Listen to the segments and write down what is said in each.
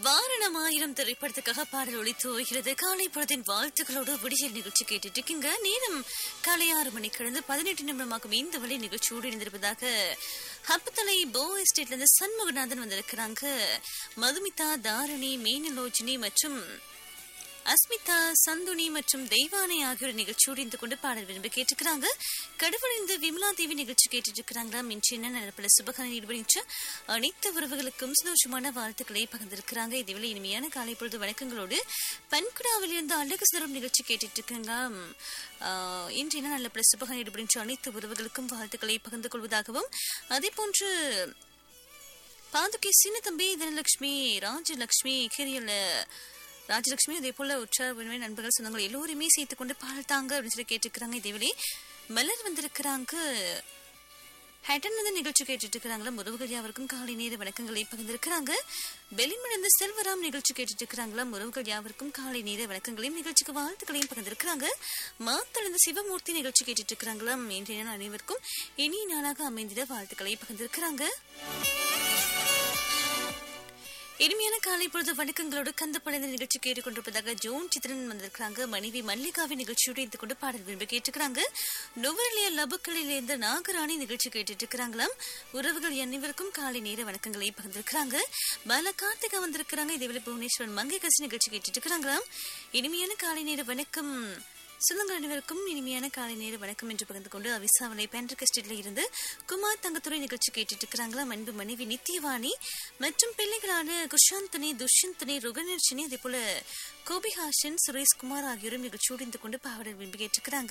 வாரணம் ஆயிரம் திரைப்படத்துக்காக பாடல் ஒளித்து வருகிறது. காலை பொழுதின் வாழ்த்துக்களோடு விடியல் நிகழ்ச்சி கேட்டுட்டு இருக்கீங்க. நேரம் காலை 6 மணி கடந்து 18 நிமிடமாகும் இந்த வழி நிகழ்ச்சியோடு இணைந்திருப்பதாக ஹப்பத்தலை போ எஸ்டேட்ல இருந்து சண்முகநாதன் வந்திருக்கிறாங்க. மதுமிதா, தாரணி, மீனலோஜினி மற்றும் அஸ்மிதா, சந்துனி மற்றும் தெய்வானை ஆகியோர் நிகழ்ச்சியோடு இருந்து கொண்டு பாடல் விரும்பி கேட்டுக்கிறாங்க. கடவுளிந்து விமலா தேவி நிகழ்ச்சி கேட்டுட்டு இருக்கிறாங்களா. இன்று என்ன நடப்பில் சுபகாரம் ஈடுபடுகின்ற அனைத்து உறவுகளுக்கும் சந்தோஷமான வாழ்த்துக்களை பகிர்ந்திருக்கிறாங்க. இதுவேளை இனிமையான காலை பொழுது வணக்கங்களோடு பன்குடாவில் இருந்து அழகு சுரம் நிகழ்ச்சி கேட்டுட்டு இருக்காங்க. இன்று என்ன நல்ல சுபகாரம் ஈடுபடுகின்ற அனைத்து உறவுகளுக்கும் வாழ்த்துக்களை பகிர்ந்து கொள்வதாகவும், அதே போன்று பாதுகை சின்ன தம்பி, தனலட்சுமி, ராஜலட்சுமி, கிரியல ராஜலட்சுமி, அதே போல உற்றார் உறவினர் நண்பர்கள் சொந்தங்கள் எல்லோருமே சேர்த்துக் கொண்டு பாடல் தாங்க அப்படின்னு சொல்லி கேட்டுக்கிறாங்க. இதேவேளை மலர் வந்திருக்கிறாங்க. ஹேட்டன் வந்து நிகழ்ச்சி கேட்டுட்டு இருக்கிறாங்களா. உறவுகள் யாவருக்கும் காலை நேர வணக்கங்களை பகிர்ந்திருக்கிறாங்க. பெலிமிழந்த செல்வராம் நிகழ்ச்சி கேட்டுட்டு இருக்கிறாங்களா. உறவுகள் யாவருக்கும் காலை நேர வணக்கங்களையும் நிகழ்ச்சிக்கு வாழ்த்துக்களையும் பகிர்ந்திருக்கிறாங்க. மாத்தளந்த சிவமூர்த்தி நிகழ்ச்சி கேட்டுட்டு இருக்கிறாங்களா. இன்றைய அனைவருக்கும் இனிய நாளாக அமைந்திட வாழ்த்துக்களை பகிர்ந்திருக்கிறாங்க. இனிமையான காலை பொழுது வணக்கங்களோடு கந்தப்படைந்த நிகழ்ச்சி கேட்டுக்கொண்டிருப்பதாக ஜோன் சித்திரன் வந்திருக்கிறாங்க. மனைவி மல்லிகாவின் நிகழ்ச்சியோடு இருந்து கொண்டு பாடல் விரும்பி கேட்டுக்கிறாங்க. நுவரலிய லபுக்களில் இருந்து நாகராணி நிகழ்ச்சி கேட்டுட்டு இருக்கிறாங்களாம். உறவுகள் அனைவருக்கும் காலை நேர வணக்கங்களை பகிர்ந்திருக்கிறாங்க. பால கார்த்திகா வந்திருக்கிறாங்க. இதேவேளை புவனேஸ்வரன் மங்கை கசி நிகழ்ச்சி கேட்டுட்டு இருக்கிறாங்களாம். இனிமையான காலை நேர வணக்கம் சொந்தங்கள் அனைவருக்கும் இனிமையான காலை நேர வணக்கம் என்று பகிர்ந்து கொண்டு அவிசாவளை பேண்டர்கஸ்டில இருந்து குமார் தங்கத்துறை நிகழ்ச்சி கேட்டுட்டு இருக்கிறாங்களா. அன்பு மனைவி நித்யவாணி மற்றும் பிள்ளைகளான குஷாந்தனி, துஷ்யந்தனி, ருகனர்ஷினி, அதே போல கோபிஹாசன், சுரேஷ்குமார் ஆகியோரும் நிகழ்ச்சியோடு இருந்து கொண்டு பாடல் விரும்பி கேட்டிருக்கிறாங்க.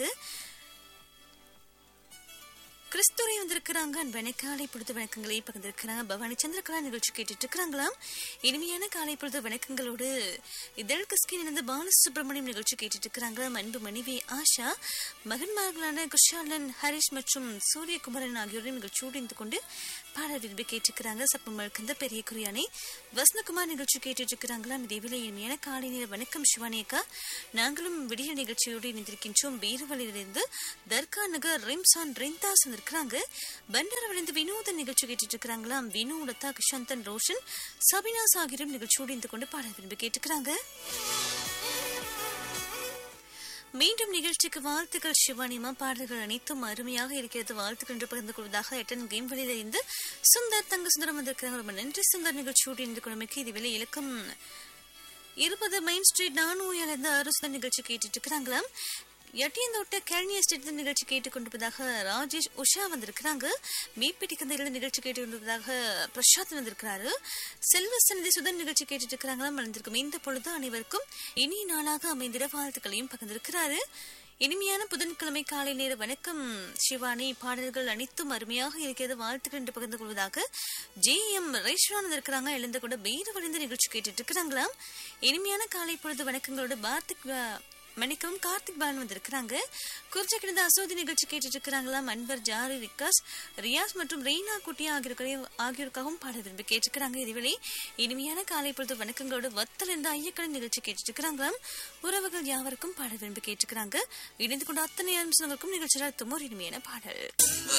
கிறிஸ்துரை வந்திருக்கிறாங்க. அன்பனை காலை பொழுது வணக்கங்களை பகிர்ந்திருக்கிறாங்க. பவானி சந்திரகலா நிகழ்ச்சி கேட்டுட்டு இருக்கிறாங்களாம். இனிமையான காலை பொழுது வணக்கங்களோடு இதழ் கிஸ்கின் இணைந்து பாலசுப்ரமணியம் நிகழ்ச்சி கேட்டுட்டு இருக்கிறாங்களாம். அன்பு மனைவி ஆஷா, மகன்மார்களான குஷாலன், ஹரிஷ் மற்றும் சூரியகுமரன் ஆகியோரும் நிகழ்ச்சியோடு இருந்து கொண்டு பாடல் விரும்பி கேட்டிருக்கிறாங்க. சப்பமல் கந்த பெரிய குறியானை வசந்தகுமார் நிகழ்ச்சி கேட்டுட்டு இருக்கிறாங்களாம். இதேவேளை இனிமையான காலை நேர வணக்கம் சிவானியக்கா, நாங்களும் விடிய நிகழ்ச்சியோடு இணைந்திருக்கின்றோம். வீரவழியிலிருந்து தர்கா நகர் ரிம்சான் ரெந்தாஸ் இருக்கிறாங்க. பண்டாரவழிந்து வினோதன் நிகழ்ச்சி கேட்டுட்டு இருக்கிறாங்களாம். வினு, லதா, கிஷாந்தன், ரோஷன், சபினாஸ் ஆகியோரும் நிகழ்ச்சியோடு இருந்து கொண்டு பாடல் விரும்பி கேட்டுக்கிறாங்க. மீண்டும் நிகழ்ச்சிக்கு வாழ்த்துக்கள் சிவானிமா. பாடல்கள் அனைத்தும் அருமையாக இருக்கிறது. வாழ்த்துக்கள் என்று பகிர்ந்து கொள்வதாக எட்டன் கேம் வழியில இருந்து சுந்தர் தங்க சுந்தரம் வந்திருக்கிறாங்க. ரொம்ப நன்றி சுந்தர். நிகழ்ச்சியோடு இருந்து கொண்டமைக்கு இதுவேளை இலக்கம் 20 மெயின் ஸ்ட்ரீட் 400 இருந்து அரசுதன் நிகழ்ச்சி கேட்டுட்டு இருக்கிறாங்களாம். எட்டியந்தோட்ட கேரளி எஸ்டேட் நிகழ்ச்சி கேட்டுக்கொண்டிருப்பதாக ராஜேஷ், உஷா வந்திருக்கிறாங்க. மீப்பேட்டி கந்தையில நிகழ்ச்சி கேட்டுக்கொண்டிருப்பதாக பிரசாத் வந்திருக்கிறாரு. செல்வசந்தி சுதன் நிகழ்ச்சி கேட்டுட்டு இருக்கிறாங்களா. மலர்ந்திருக்கும் இந்த பொழுது அனைவருக்கும் இனிய நாளாக அமைந்திட வாழ்த்துக்களையும் பகிர்ந்திருக்கிறாரு. இனிமையான புதன்கிழமை காலை நேர வணக்கம் சிவானி. பாடல்கள் அனைத்தும் அருமையாக இருக்கிறது. வாழ்த்துக்கள் என்று பகிர்ந்து கொள்வதாக JM ரேஷ்வான் இருக்கிறாங்க. எழுந்து கூட பீர வழிந்த நிகழ்ச்சி கேட்டுட்டு இருக்கிறாங்களாம். இனிமையான காலை பொழுது வணக்கங்களோடு மணிக்கவும் கார்த்திக் பாலன் வந்திருக்கிறாங்க. குறிச்ச கிடந்த அசோதி நிகழ்ச்சி கேட்டுட்டு இருக்கிறாங்களாம். அன்பர், ஜாரி, ரிகாஸ், ரியாஸ் மற்றும் ரெய்னா குட்டி ஆகியோருக்காகவும் பாட விரும்பி கேட்டுக்கிறாங்க. இதுவேளை இனிமையான காலை பொழுது வணக்கங்களோடு வத்தல் என்ற ஐயக்கடை நிகழ்ச்சி கேட்டுட்டு இருக்கிறாங்களாம். உறவுகள் யாவருக்கும் பாட விரும்பி கேட்டுக்கிறாங்க. இணைந்து கொண்ட அத்தனை அம்சங்களுக்கும் நிகழ்ச்சியால் துமோர் இனிமையான பாடல்.